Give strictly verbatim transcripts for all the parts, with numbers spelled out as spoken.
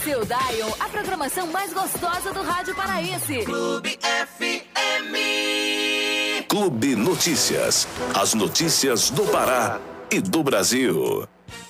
seu dial, a programação mais gostosa do rádio paraense. Clube F M. Clube Notícias. As notícias do Pará e do Brasil.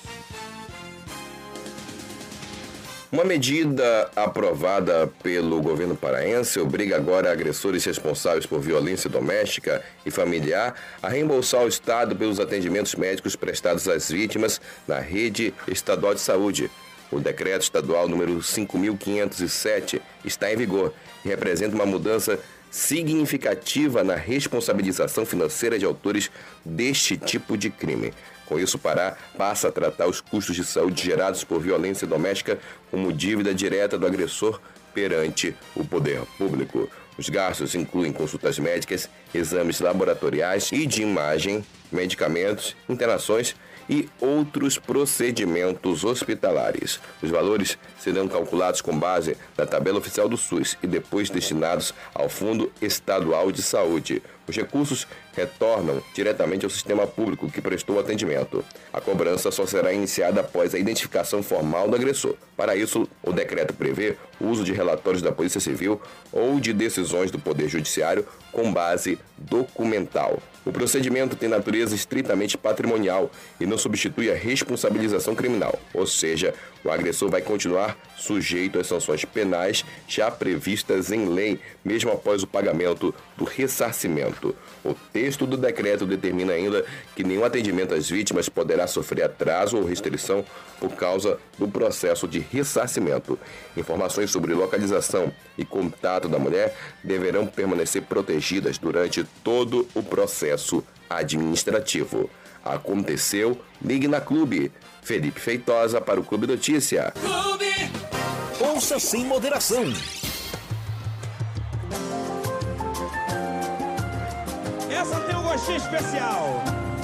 Uma medida aprovada pelo governo paraense obriga agora agressores responsáveis por violência doméstica e familiar a reembolsar ao Estado pelos atendimentos médicos prestados às vítimas na rede estadual de saúde. O decreto estadual número cinco mil quinhentos e sete está em vigor e representa uma mudança significativa na responsabilização financeira de autores deste tipo de crime. Com isso, o Pará passa a tratar os custos de saúde gerados por violência doméstica como dívida direta do agressor perante o poder público. Os gastos incluem consultas médicas, exames laboratoriais e de imagem, medicamentos, internações e outros procedimentos hospitalares. Os valores serão calculados com base na tabela oficial do SUS e depois destinados ao Fundo Estadual de Saúde. Os recursos retornam diretamente ao sistema público que prestou o atendimento. A cobrança só será iniciada após a identificação formal do agressor. Para isso, o decreto prevê o uso de relatórios da Polícia Civil ou de decisões do Poder Judiciário com base documental. O procedimento tem natureza estritamente patrimonial e não substitui a responsabilização criminal, ou seja, o agressor vai continuar sujeito às sanções penais já previstas em lei, mesmo após o pagamento do ressarcimento. O texto do decreto determina ainda que nenhum atendimento às vítimas poderá sofrer atraso ou restrição por causa do processo de ressarcimento. Informações sobre localização e contato da mulher deverão permanecer protegidas durante todo o processo administrativo. Aconteceu, ligue na Clube. Felipe Feitosa para o Clube Notícia. Clube. Ouça sem moderação. Essa tem um gostinho especial.